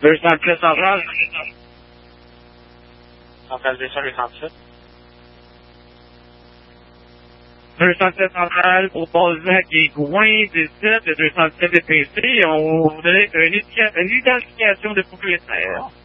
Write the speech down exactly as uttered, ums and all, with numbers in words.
deux cent sept centrale. Centralisation deux cent sept. deux cent sept centrale au Balzac et Gouin, dix-sept, le deux cent sept D P C. On voudrait une, une identification de propriétaire.